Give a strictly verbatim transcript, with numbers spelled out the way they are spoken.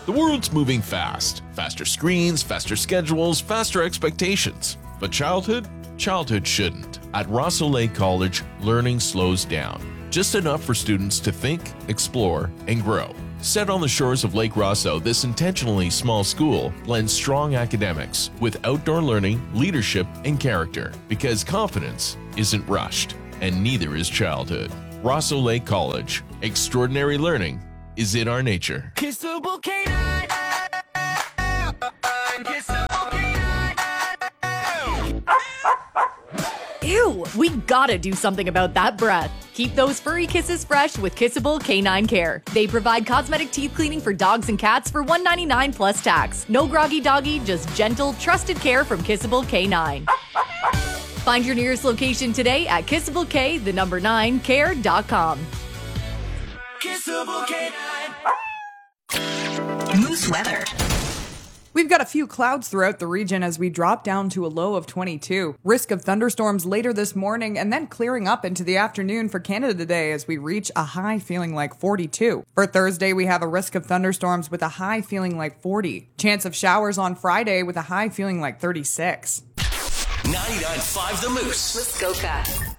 The world's moving fast. Faster screens, faster schedules, faster expectations. But childhood? Childhood shouldn't. At Rosso Lake College, learning slows down. Just enough for students to think, explore, and grow. Set on the shores of Lake Rosso, this intentionally small school blends strong academics with outdoor learning, leadership, and character. Because confidence isn't rushed, and neither is childhood. Rosso Lake College. Extraordinary learning is in our nature. Kissable Canine. Kissable Canine. Ew, we gotta do something about that breath. Keep those furry kisses fresh with Kissable Canine Care. They provide cosmetic teeth cleaning for dogs and cats for one hundred ninety-nine dollars plus tax. No groggy doggy, just gentle, trusted care from Kissable Canine. Find your nearest location today at kissable k the number nine care dot com. Kissable Canine. Moose weather. We've got a few clouds throughout the region as we drop down to a low of twenty-two. Risk of thunderstorms later this morning and then clearing up into the afternoon for Canada today as we reach a high feeling like forty-two. For Thursday, we have a risk of thunderstorms with a high feeling like forty. Chance of showers on Friday with a high feeling like thirty-six. ninety-nine point five The Moose. Muskoka.